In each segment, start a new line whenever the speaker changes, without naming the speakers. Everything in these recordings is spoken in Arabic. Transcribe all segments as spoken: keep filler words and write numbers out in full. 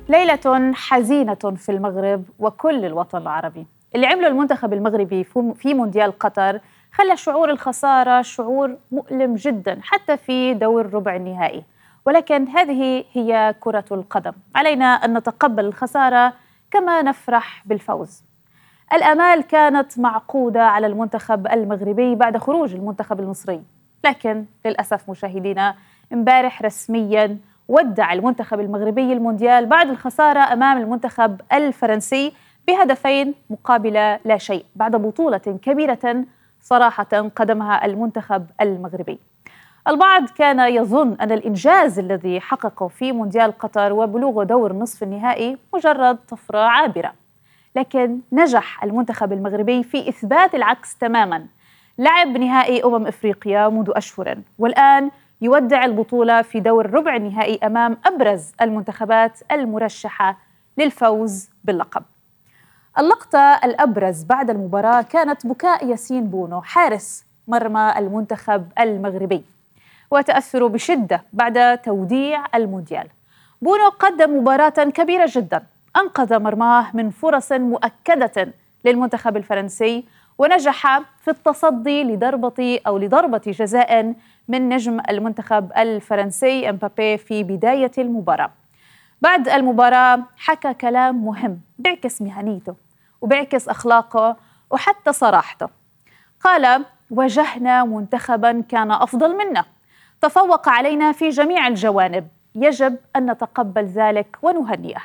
ليلة حزينة في المغرب وكل الوطن العربي. اللي عمله المنتخب المغربي في مونديال قطر خلى شعور الخسارة شعور مؤلم جدا حتى في دور ربع النهائي، ولكن هذه هي كرة القدم، علينا أن نتقبل الخسارة كما نفرح بالفوز. الآمال كانت معقودة على المنتخب المغربي بعد خروج المنتخب المصري، لكن للأسف مشاهدينا امبارح رسمياً ودع المنتخب المغربي المونديال بعد الخسارة أمام المنتخب الفرنسي بهدفين مقابل لا شيء بعد بطولة كبيرة صراحة قدمها المنتخب المغربي. البعض كان يظن أن الإنجاز الذي حققه في مونديال قطر وبلوغ دور نصف النهائي مجرد طفرة عابرة، لكن نجح المنتخب المغربي في إثبات العكس تماماً. لعب نهائي أمم إفريقيا منذ أشهر، والآن يودع البطولة في دور ربع النهائي أمام أبرز المنتخبات المرشحة للفوز باللقب. اللقطة الأبرز بعد المباراة كانت بكاء ياسين بونو حارس مرمى المنتخب المغربي، وتأثره بشدة بعد توديع المونديال. بونو قدم مباراة كبيرة جدا، أنقذ مرماه من فرص مؤكدة للمنتخب الفرنسي، ونجح في التصدي لضربة أو لضربة جزاء من نجم المنتخب الفرنسي امبابي في بداية المباراة. بعد المباراة حكى كلام مهم بيعكس مهنيته وبيعكس أخلاقه وحتى صراحته. قال: واجهنا منتخبا كان أفضل منا، تفوق علينا في جميع الجوانب، يجب أن نتقبل ذلك ونهنئه.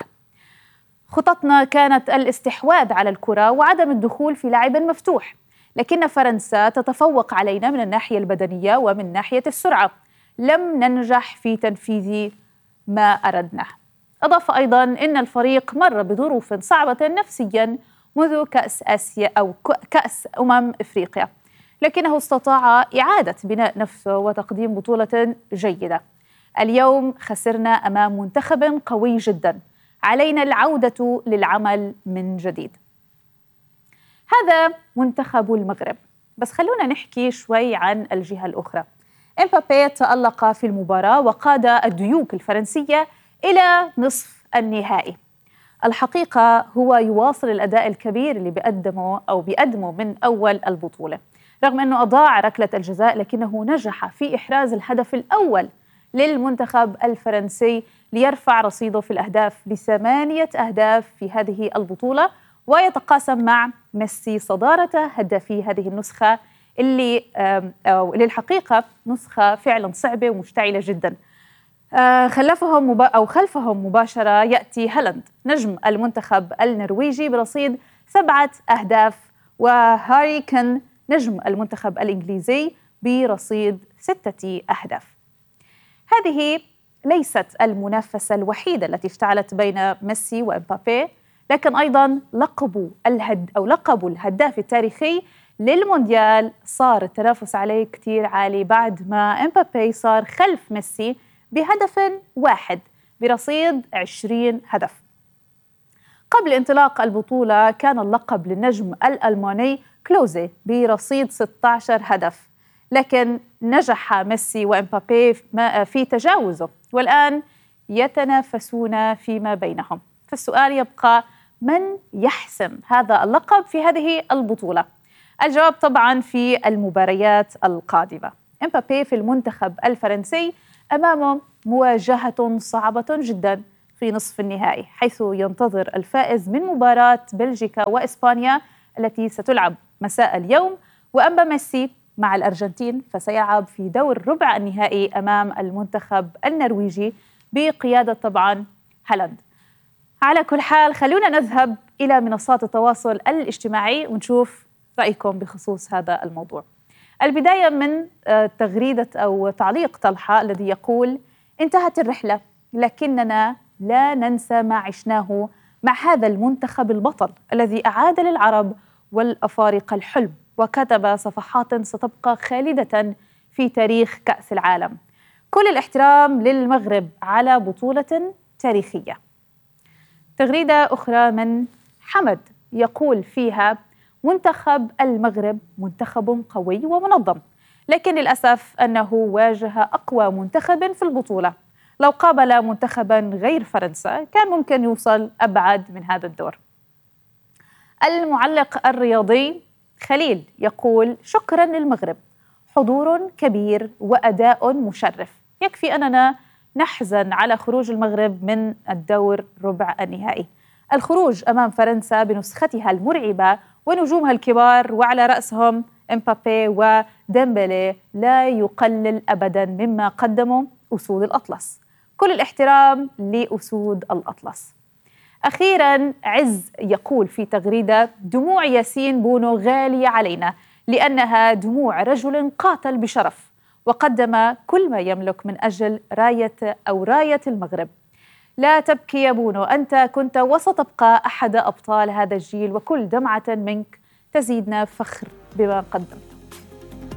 خططنا كانت الاستحواذ على الكرة وعدم الدخول في لعب مفتوح، لكن فرنسا تتفوق علينا من الناحية البدنية ومن ناحية السرعة، لم ننجح في تنفيذ ما أردناه. أضاف أيضاً أن الفريق مر بظروف صعبة نفسياً منذ كأس آسيا أو كأس أمم إفريقيا، لكنه استطاع إعادة بناء نفسه وتقديم بطولة جيدة. اليوم خسرنا أمام منتخب قوي جداً، علينا العودة للعمل من جديد. هذا منتخب المغرب، بس خلونا نحكي شوي عن الجهة الأخرى. امبابي تألق في المباراة وقاد الديوك الفرنسية إلى نصف النهائي. الحقيقة هو يواصل الأداء الكبير اللي بيقدمه أو بيقدمه من أول البطولة، رغم أنه أضاع ركلة الجزاء لكنه نجح في إحراز الهدف الأول للمنتخب الفرنسي ليرفع رصيده في الأهداف لثمانية أهداف في هذه البطولة، ويتقاسم مع ميسي صدارة هدافي هذه النسخة اللي أو للحقيقة نسخة فعلا صعبة ومشتعلة جدا. خلفهم مبا أو خلفهم مباشرة يأتي هالاند نجم المنتخب النرويجي برصيد سبعة أهداف، وهاري كين نجم المنتخب الإنجليزي برصيد ستة أهداف. هذه ليست المنافسة الوحيدة التي اشتعلت بين ميسي وإمبابي، لكن أيضاً لقبوا الهد أو لقبوا الهداف التاريخي للمونديال صار التنافس عليه كتير عالي بعد ما إمبابي صار خلف ميسي بهدف واحد برصيد عشرين هدف. قبل انطلاق البطولة كان اللقب للنجم الألماني كلوزي برصيد ستة عشر هدف، لكن نجح ميسي وإمبابي في تجاوزه، والآن يتنافسون فيما بينهم. فالسؤال يبقى: من يحسم هذا اللقب في هذه البطولة؟ الجواب طبعاً في المباريات القادمة. إمبابي في المنتخب الفرنسي أمامه مواجهة صعبة جداً في نصف النهائي، حيث ينتظر الفائز من مباراة بلجيكا وإسبانيا التي ستلعب مساء اليوم. وأما ميسي مع الأرجنتين فسيلعب في دور ربع النهائي أمام المنتخب النرويجي بقيادة طبعاً هالاند. على كل حال خلونا نذهب إلى منصات التواصل الاجتماعي ونشوف رأيكم بخصوص هذا الموضوع. البداية من تغريدة أو تعليق طلحة الذي يقول: انتهت الرحلة لكننا لا ننسى ما عشناه مع هذا المنتخب البطل الذي أعاد للعرب والأفارقة الحلم وكتب صفحات ستبقى خالدة في تاريخ كأس العالم. كل الاحترام للمغرب على بطولة تاريخية. تغريدة أخرى من حمد يقول فيها: منتخب المغرب منتخب قوي ومنظم، لكن للأسف أنه واجه أقوى منتخب في البطولة. لو قابل منتخباً غير فرنسا كان ممكن يوصل أبعد من هذا الدور. المعلق الرياضي خليل يقول: شكراً للمغرب، حضور كبير وأداء مشرف، يكفي أننا نحزن على خروج المغرب من الدور ربع النهائي. الخروج أمام فرنسا بنسختها المرعبة ونجومها الكبار وعلى رأسهم إمبابي وديمبلي لا يقلل أبداً مما قدموا أسود الأطلس. كل الاحترام لأسود الأطلس. أخيراً عز يقول في تغريدة: دموع ياسين بونو غالية علينا لأنها دموع رجل قاتل بشرف وقدم كل ما يملك من أجل راية أو راية المغرب. لا تبكي يا بونو، أنت كنت وستبقى أحد أبطال هذا الجيل، وكل دمعة منك تزيدنا فخر بما قدمت.